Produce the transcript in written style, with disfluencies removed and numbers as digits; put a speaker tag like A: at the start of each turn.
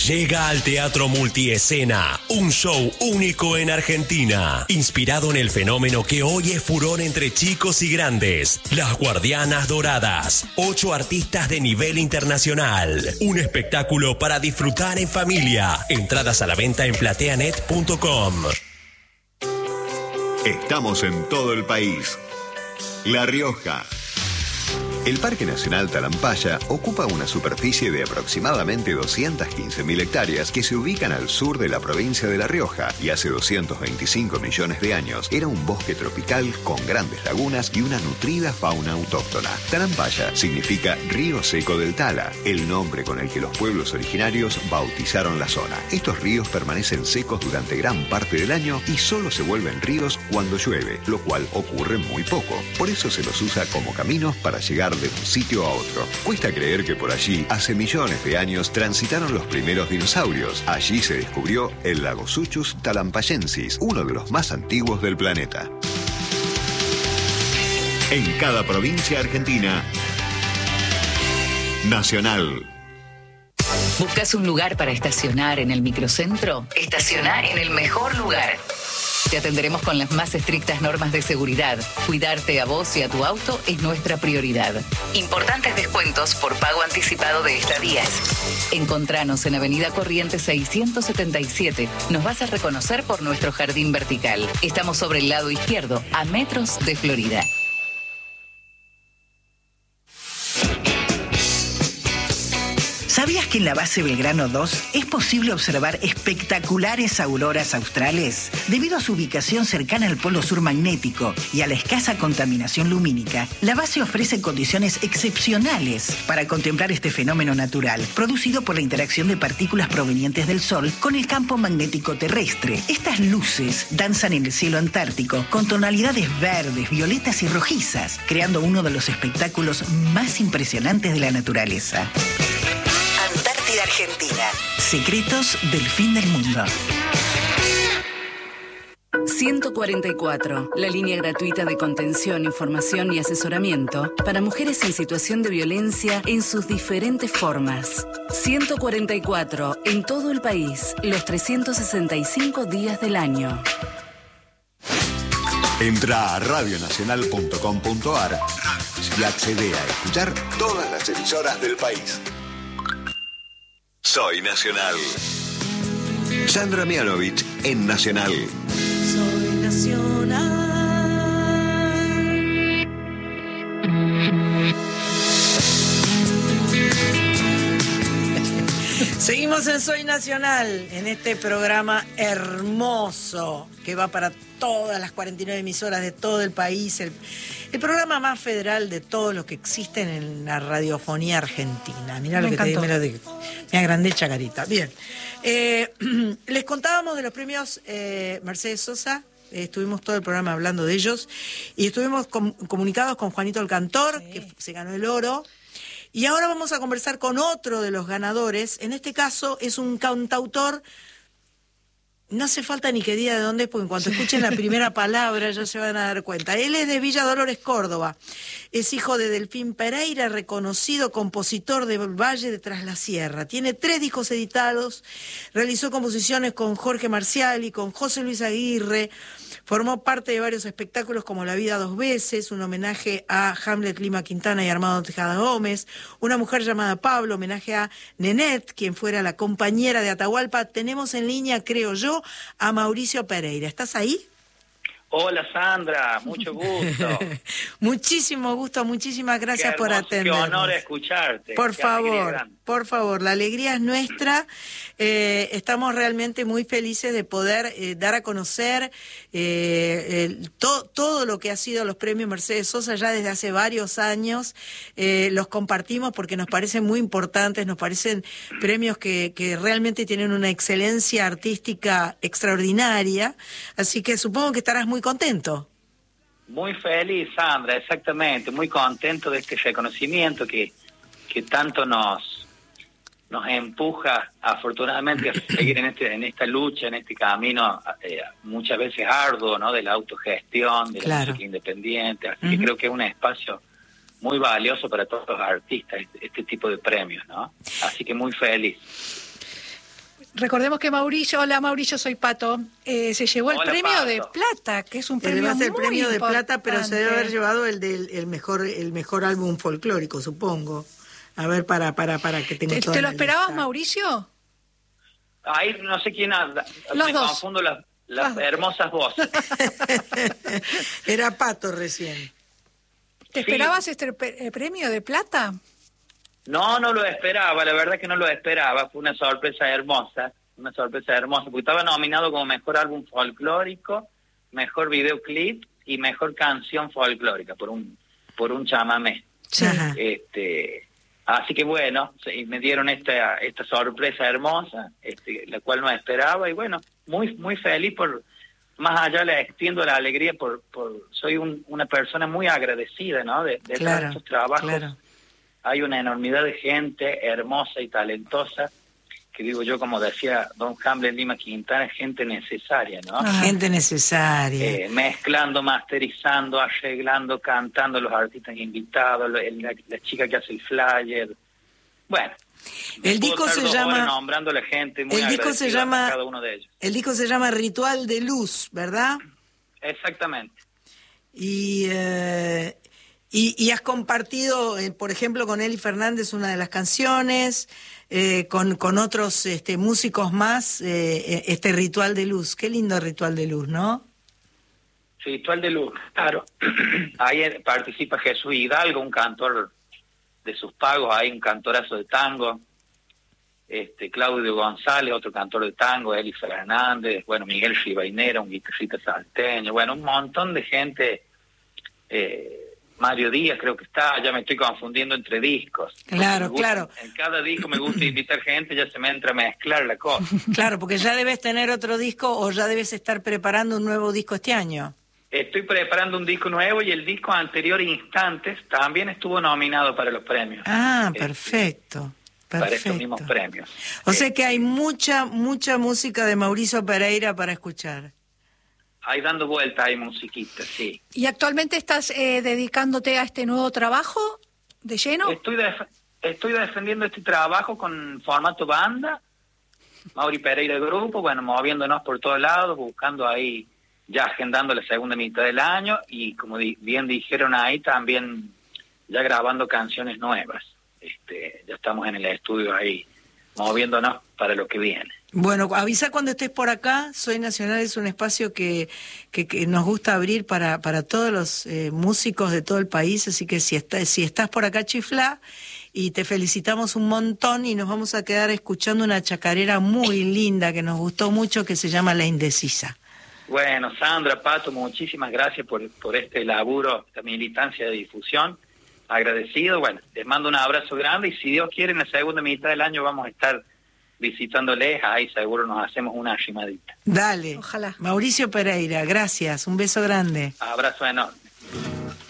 A: Llega al Teatro Multiescena, un show único en Argentina, inspirado en el fenómeno que hoy es furor entre chicos y grandes, Las Guardianas Doradas, 8 artistas de nivel internacional, un espectáculo para disfrutar en familia, entradas a la venta en plateanet.com.
B: Estamos en todo el país. La Rioja. El Parque Nacional Talampaya ocupa una superficie de aproximadamente 215.000 hectáreas que se ubican al sur de la provincia de La Rioja y hace 225 millones de años era un bosque tropical con grandes lagunas y una nutrida fauna autóctona. Talampaya significa río seco del Tala, el nombre con el que los pueblos originarios bautizaron la zona. Estos ríos permanecen secos durante gran parte del año y solo se vuelven ríos cuando llueve, lo cual ocurre muy poco. Por eso se los usa como caminos para llegar de un sitio a otro. Cuesta creer que por allí, hace millones de años, transitaron los primeros dinosaurios. Allí se descubrió el lago Suchus talampayensis, uno de los más antiguos del planeta. En cada provincia argentina, Nacional.
C: ¿Buscas un lugar para estacionar en el microcentro? Estaciona en el mejor lugar. Te atenderemos con las más estrictas normas de seguridad. Cuidarte a vos y a tu auto es nuestra prioridad. Importantes descuentos por pago anticipado de estadías. Encontranos en Avenida Corrientes 677. Nos vas a reconocer por nuestro jardín vertical. Estamos sobre el lado izquierdo, a metros de Florida.
D: ¿Sabías que en la base Belgrano 2 es posible observar espectaculares auroras australes? Debido a su ubicación cercana al polo sur magnético y a la escasa contaminación lumínica, la base ofrece condiciones excepcionales para contemplar este fenómeno natural, producido por la interacción de partículas provenientes del Sol con el campo magnético terrestre. Estas luces danzan en el cielo antártico con tonalidades verdes, violetas y rojizas, creando uno de los espectáculos más impresionantes de la naturaleza. Antártida Argentina. Secretos del fin del mundo.
E: 144, la línea gratuita de contención, información y asesoramiento para mujeres en situación de violencia en sus diferentes formas. 144, en todo el país, los 365 días del año.
B: Entra a radionacional.com.ar y accede a escuchar todas las emisoras del país. Soy Nacional. Sandra Mianovich en Nacional.
F: Soy Nacional. Seguimos en Soy Nacional, en este programa hermoso que va para todas las 49 emisoras de todo el país, el programa más federal de todos los que existen en la radiofonía argentina. Mirá lo que te digo, me agrandé chacarita. Bien, les contábamos de los premios Mercedes Sosa. Estuvimos todo el programa hablando de ellos y estuvimos comunicados con Juanito el Cantor, que se ganó el oro. Y ahora vamos a conversar con otro de los ganadores. En este caso es un cantautor. No hace falta ni que diga de dónde es, porque en cuanto escuchen la primera palabra ya se van a dar cuenta. Él es de Villa Dolores, Córdoba. Es hijo de Delfín Pereira, reconocido compositor del Valle de Tras la Sierra. Tiene 3 discos editados. Realizó composiciones con Jorge Marcial y con José Luis Aguirre. Formó parte de varios espectáculos como La vida dos veces, un homenaje a Hamlet Lima Quintana y Armando Tejada Gómez, Una mujer llamada Pablo, homenaje a Nenet, quien fuera la compañera de Atahualpa. Tenemos en línea, creo yo, a Mauricio Pereira. ¿Estás ahí?
G: Hola Sandra, mucho gusto.
F: Muchísimo gusto, muchísimas gracias por atendernos.
G: Qué honor escucharte.
F: Por favor, la alegría es nuestra. Estamos realmente muy felices de poder dar a conocer todo lo que ha sido los premios Mercedes Sosa ya desde hace varios años. Los compartimos porque nos parecen muy importantes, nos parecen premios que realmente tienen una excelencia artística extraordinaria. Así que supongo que estarás muy contento.
G: Muy feliz, Sandra, exactamente. Muy contento de este reconocimiento que tanto nos empuja, afortunadamente, a seguir en esta lucha, en este camino muchas veces arduo, ¿no? De la autogestión, de la música independiente. Así que creo que es un espacio muy valioso para todos los artistas, este tipo de premios, ¿no? Así que muy feliz.
H: Recordemos que hola Mauricio, soy Pato, se llevó el premio
G: Pato.
H: de plata, que es un premio
F: Además, el
H: muy
F: premio de plata, pero se debe haber
H: importante.
F: llevado el mejor álbum folclórico, supongo. A ver, para que tenga toda
H: ¿Te lo
F: la
H: esperabas,
F: lista.
H: Mauricio?
G: Ahí no sé quién habla.
H: Los
G: Me
H: dos.
G: confundo las
H: Los dos.
G: hermosas voces.
F: Era Pato recién.
H: ¿Te esperabas este premio de plata?
G: No lo esperaba, la verdad que no lo esperaba, fue una sorpresa hermosa, porque estaba nominado como mejor álbum folclórico, mejor videoclip y mejor canción folclórica por un chamamé.
H: Sí.
F: Ajá.
G: Así que bueno, me dieron esta sorpresa hermosa, la cual no esperaba, y bueno, muy feliz más allá le extiendo la alegría soy una persona muy agradecida, ¿no? De
F: Claro,
G: estos trabajos.
F: claro.
G: Hay una enormidad de gente hermosa y talentosa, que digo yo, como decía Don Hamlet Lima Quintana, gente necesaria, ¿no?
F: Gente necesaria.
G: Mezclando, masterizando, arreglando, cantando, los artistas invitados, la chica que hace el flyer. Bueno,
F: El disco se llama...
G: nombrando a la gente, muy
F: El disco se
G: agradecido a
F: llama...
G: cada uno de ellos.
F: El disco se llama Ritual de Luz, ¿verdad?
G: Exactamente.
F: Y has compartido, por ejemplo, con Eli Fernández una de las canciones, con otros músicos más, este Ritual de Luz. Qué lindo Ritual de Luz, ¿no?
G: Ritual de Luz, claro. Ahí participa Jesús Hidalgo, un cantor de sus pagos, hay un cantorazo de tango, Claudio González, otro cantor de tango, Eli Fernández, bueno, Miguel Rivainera, un guitarrista salteño, bueno, un montón de gente, Mario Díaz creo que está, ya me estoy confundiendo entre discos.
F: Claro, claro.
G: En cada disco me gusta invitar gente, ya se me entra a mezclar la cosa.
F: Claro, porque ya debes tener otro disco o ya debes estar preparando un nuevo disco este año.
G: Estoy preparando un disco nuevo y el disco anterior, Instantes, también estuvo nominado para los premios.
F: Ah, perfecto.
G: Para estos mismos premios.
F: O sea que hay mucha música de Mauricio Pereira para escuchar.
G: Ahí dando vuelta hay musiquita, sí.
H: ¿Y actualmente estás dedicándote a este nuevo trabajo de lleno?
G: Estoy defendiendo este trabajo con formato banda, Mauri Pereira Grupo, bueno, moviéndonos por todos lados, buscando ahí, ya agendando la segunda mitad del año y como bien dijeron ahí, también ya grabando canciones nuevas. Ya estamos en el estudio ahí, moviéndonos para lo que viene.
F: Bueno, avisa cuando estés por acá. Soy Nacional es un espacio que nos gusta abrir para todos los músicos de todo el país, así que si estás por acá, chiflá, y te felicitamos un montón y nos vamos a quedar escuchando una chacarera muy linda que nos gustó mucho, que se llama La Indecisa.
G: Bueno, Sandra, Pato, muchísimas gracias por este laburo, esta militancia de difusión. Agradecido, bueno, les mando un abrazo grande y si Dios quiere en la segunda mitad del año vamos a estar visitándoles, ahí seguro nos hacemos una rimadita.
F: Dale.
H: Ojalá.
F: Mauricio Pereira, gracias, un beso grande.
G: Abrazo enorme.